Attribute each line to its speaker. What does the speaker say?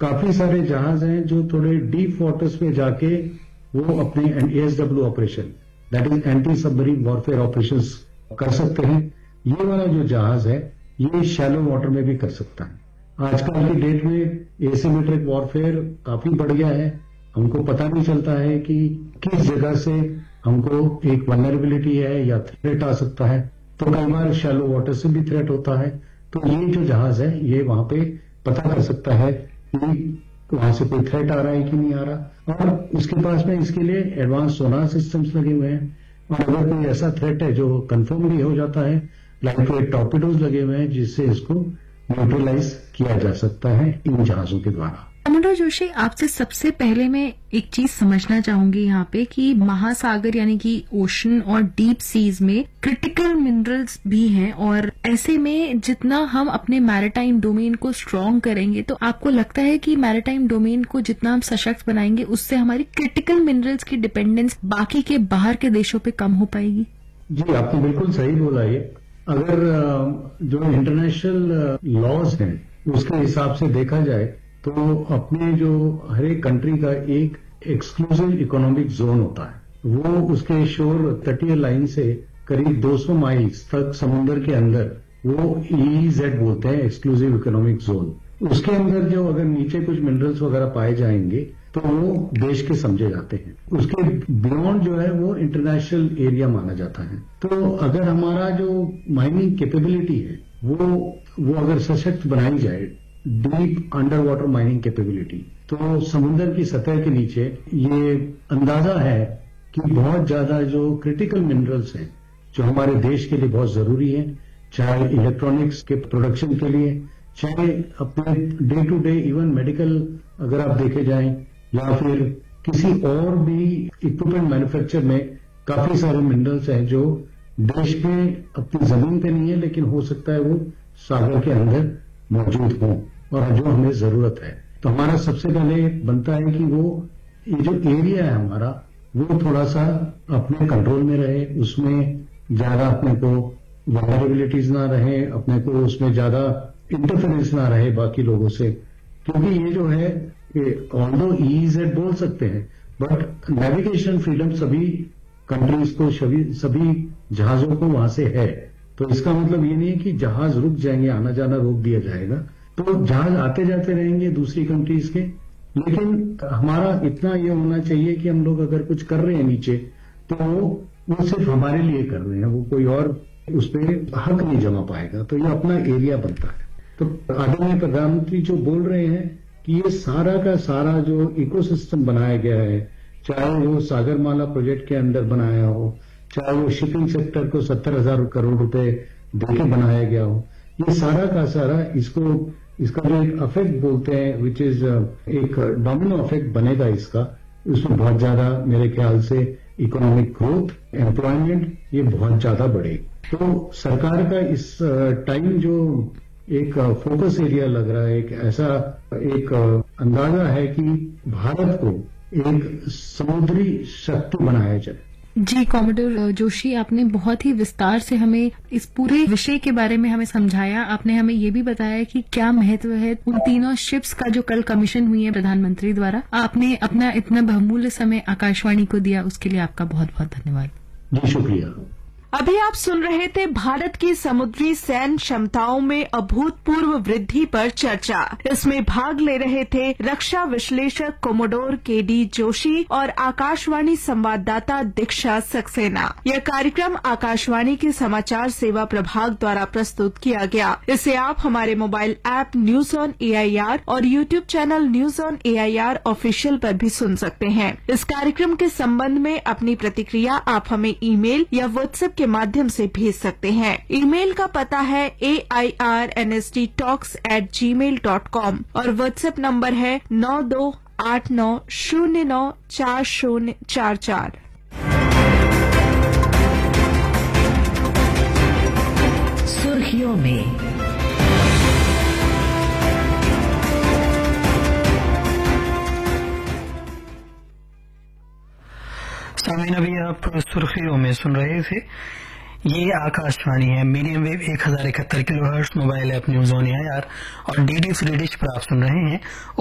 Speaker 1: काफी सारे जहाज हैं जो थोड़े डीप वाटर्स में जाके वो अपने ASW operation, that is anti submarine warfare operations कर सकते हैं। ये वाला जो जहाज है ये शैलो वाटर में भी कर सकता है। आजकल की डेट में एसिमेट्रिक वॉरफेयर काफी बढ़ गया है। हमको पता नहीं चलता है कि किस जगह से हमको एक वल्नरेबिलिटी है या थ्रेट आ सकता है, तो कई बार शैलो वाटर से भी थ्रेट होता है। तो ये जो जहाज है ये वहां पे पता कर सकता है कि वहां से कोई थ्रेट आ रहा है कि नहीं आ रहा, और उसके पास में इसके लिए एडवांस सोनार सिस्टम्स लगे हुए हैं। और अगर कोई ऐसा थ्रेट है जो कंफर्म भी हो जाता है, लाइक वेट टॉर्पिडोज लगे हुए हैं जिससे इसको न्यूट्रलाइज किया जा सकता है इन जहाजों के द्वारा।
Speaker 2: कमांडर जोशी, आपसे सबसे पहले मैं एक चीज समझना चाहूंगी यहाँ पे कि महासागर यानी कि ओशन और डीप सीज में क्रिटिकल मिनरल्स भी हैं, और ऐसे में जितना हम अपने मैरिटाइम डोमेन को स्ट्रांग करेंगे, तो आपको लगता है कि मैरिटाइम डोमेन को जितना हम सशक्त बनाएंगे उससे हमारी क्रिटिकल मिनरल्स की डिपेंडेंस बाकी के बाहर के देशों पे कम हो पाएगी?
Speaker 1: जी, आपने बिल्कुल सही बोला। ये अगर जो इंटरनेशनल लॉज हैं उसके हिसाब से देखा जाए तो अपने जो हर एक कंट्री का एक एक्सक्लूसिव इकोनॉमिक जोन होता है, वो उसके शोर तटीय लाइन से करीब 200 माइल्स तक समुद्र के अंदर वो EEZ बोलते हैं, एक्सक्लूसिव इकोनॉमिक जोन। उसके अंदर जो अगर नीचे कुछ मिनरल्स वगैरह पाए जाएंगे तो वो देश के समझे जाते हैं। उसके बियॉन्ड जो है वो इंटरनेशनल एरिया माना जाता है। तो अगर हमारा जो माइनिंग कैपेबिलिटी है वो अगर सशक्त बनाई जाए, deep under water mining capability, तो समुद्र की सतह के नीचे ये अंदाजा है कि बहुत ज्यादा जो क्रिटिकल मिनरल्स हैं जो हमारे देश के लिए बहुत जरूरी है, चाहे इलेक्ट्रॉनिक्स के प्रोडक्शन के लिए, चाहे अपने day to day even medical अगर आप देखे जाएं, या फिर किसी और भी इक्विपमेंट मैन्युफैक्चर में काफी सारे मिनरल्स हैं जो देश में अपनी जमीन पे नहीं है, लेकिन हो सकता है वो सागर के अंदर मौजूद हों और जो हमें जरूरत है। तो हमारा सबसे पहले बनता है कि वो ये जो एरिया है हमारा वो थोड़ा सा अपने कंट्रोल में रहे, उसमें ज्यादा अपने को वल्नरेबिलिटीज ना रहे, अपने को उसमें ज्यादा इंटरफेरेंस ना रहे बाकी लोगों से। क्योंकि ये जो है ऑल्दो EEZ बोल सकते हैं, बट नेविगेशन फ्रीडम सभी कंट्रीज को, सभी जहाजों को वहां से है। तो इसका मतलब ये नहीं है कि जहाज रुक जाएंगे, आना जाना रोक दिया जाएगा। तो जहाज आते जाते रहेंगे दूसरी कंट्रीज के, लेकिन हमारा इतना ये होना चाहिए कि हम लोग अगर कुछ कर रहे हैं नीचे तो वो सिर्फ हमारे लिए कर रहे हैं, वो कोई और उस पर हक नहीं जमा पाएगा। तो ये अपना एरिया बनता है। तो आदरणीय प्रधानमंत्री जो बोल रहे हैं कि ये सारा का सारा जो इकोसिस्टम बनाया गया है, चाहे वो सागरमाला प्रोजेक्ट के अंदर बनाया हो, चाहे वो शिपिंग सेक्टर को 70,000 करोड़ रुपए देके बनाया गया हो, ये सारा का सारा इसका जो एक इफेक्ट बोलते हैं, विच इज एक डोमिनो इफेक्ट बनेगा इसका। उसमें बहुत ज्यादा मेरे ख्याल से इकोनॉमिक ग्रोथ, एम्प्लॉयमेंट ये बहुत ज्यादा बढ़ेगी। तो सरकार का इस टाइम जो एक फोकस एरिया लग रहा है, एक ऐसा एक अंदाजा है कि भारत को एक समुद्री शक्ति बनाया जाए।
Speaker 2: जी कॉमोडोर जोशी, आपने बहुत ही विस्तार से हमें इस पूरे विषय के बारे में हमें समझाया। आपने हमें ये भी बताया कि क्या महत्व है उन तीनों शिप्स का जो कल कमीशन हुई है प्रधानमंत्री द्वारा। आपने अपना इतना बहुमूल्य समय आकाशवाणी को दिया, उसके लिए आपका बहुत बहुत धन्यवाद।
Speaker 1: जी शुक्रिया।
Speaker 3: अभी आप सुन रहे थे भारत की समुद्री सैन्य क्षमताओं में अभूतपूर्व वृद्धि पर चर्चा। इसमें भाग ले रहे थे रक्षा विश्लेषक कोमोडोर KD जोशी और आकाशवाणी संवाददाता दीक्षा सक्सेना। यह कार्यक्रम आकाशवाणी के समाचार सेवा प्रभाग द्वारा प्रस्तुत किया गया। इसे आप हमारे mobile app news on AIR और YouTube channel news on AIR official पर भी सुन सकते हैं। इस कार्यक्रम के संबंध में अपनी प्रतिक्रिया आप हमें ईमेल या व्हाट्सएप के माध्यम से भेज सकते हैं। ईमेल का पता है airnsttalks@gmail.com और व्हाट्सएप नंबर है 9289094044।
Speaker 4: सुर्खियों में
Speaker 5: सामीन, अभी आप सुर्खियों में सुन रहे थे। ये आकाशवाणी है, medium wave 1071 kilohertz, mobile app news on AIR और DD फ्री डिश पर आप सुन रहे हैं।